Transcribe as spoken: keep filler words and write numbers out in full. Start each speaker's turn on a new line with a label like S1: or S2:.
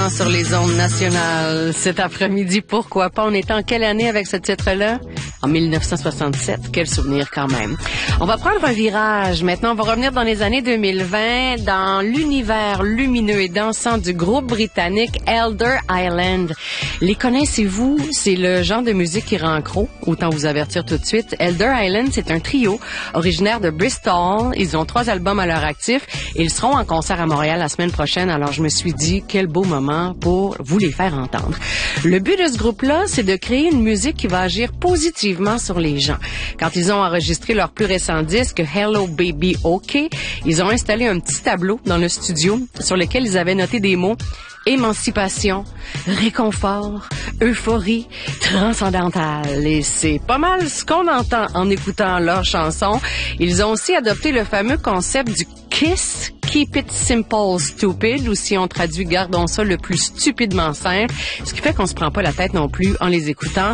S1: seulement sur les ondes nationales. Cet après-midi, pourquoi pas? On est en quelle année avec ce titre-là? En mille neuf cent soixante-sept. Quel souvenir quand même. On va prendre un virage. Maintenant, on va revenir dans les années deux mille vingt, dans l'univers lumineux et dansant du groupe britannique Elder Island. Les connaissez-vous? C'est le genre de musique qui rend accro. Autant vous avertir tout de suite. Elder Island, c'est un trio originaire de Bristol. Ils ont trois albums à leur actif. Ils seront en concert à Montréal la semaine prochaine. Alors, je me suis dit, quel beau moment pour vous les faire entendre. Le but de ce groupe-là, c'est de créer une musique qui va agir positivement sur les gens. Quand ils ont enregistré leur plus récent disque, Hello Baby OK, ils ont installé un petit tableau dans le studio sur lequel ils avaient noté des mots émancipation, réconfort, euphorie, transcendantale. Et c'est pas mal ce qu'on entend en écoutant leurs chansons. Ils ont aussi adopté le fameux concept du KISS, Keep It Simple Stupid, ou si on traduit, gardons ça le plus stupidement simple, ce qui fait qu'on se prend pas la tête non plus en les écoutant.